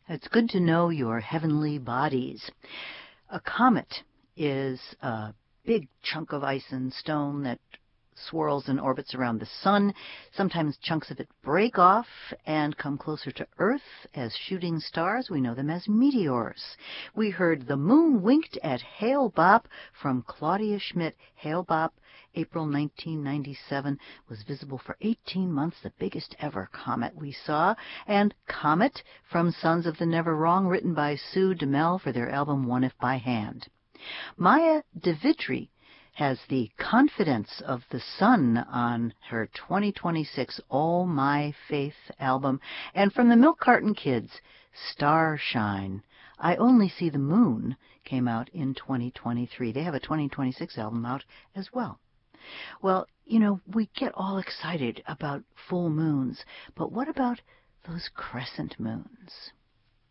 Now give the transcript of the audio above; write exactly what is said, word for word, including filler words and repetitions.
It's good to know your heavenly bodies. A comet is a big chunk of ice and stone that swirls and orbits around the sun. Sometimes chunks of it break off and come closer to Earth as shooting stars. We know them as meteors. We heard The Moon Winked at Hale-Bopp from Claudia Schmidt. Hale-Bopp, April nineteen ninety-seven, was visible for eighteen months, the biggest ever comet we saw. And Comet from Sons of the Never Wrong, written by Sue DeMel for their album One If by Hand. Maya DeVitri has the Confidence of the Sun on her twenty twenty-six All My Faith album. And from the Milk Carton Kids, Starshine, I Only See the Moon, came out in twenty twenty-three. They have a twenty twenty-six album out as well. Well, you know, we get all excited about full moons, but what about those crescent moons?